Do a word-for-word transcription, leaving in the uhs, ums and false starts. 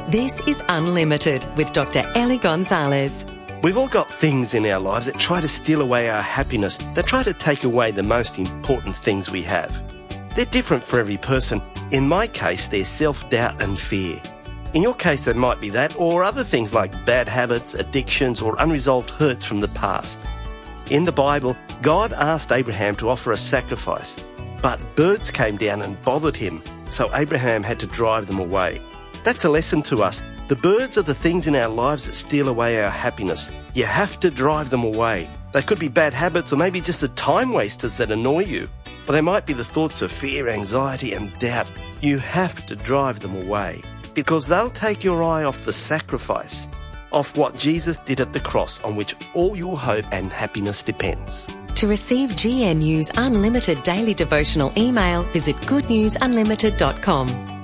This is Unlimited with Doctor Ellie Gonzalez. We've all got things in our lives that try to steal away our happiness, that try to take away the most important things we have. They're different for every person. In my case, they're self-doubt and fear. In your case, they might be that, or other things like bad habits, addictions, or unresolved hurts from the past. In the Bible, God asked Abraham to offer a sacrifice, but birds came down and bothered him, so Abraham had to drive them away. That's a lesson to us. The birds are the things in our lives that steal away our happiness. You have to drive them away. They could be bad habits or maybe just the time wasters that annoy you. Or they might be the thoughts of fear, anxiety and doubt. You have to drive them away because they'll take your eye off the sacrifice, off what Jesus did at the cross on which all your hope and happiness depends. To receive G N U's Unlimited Daily Devotional email, visit good news unlimited dot com.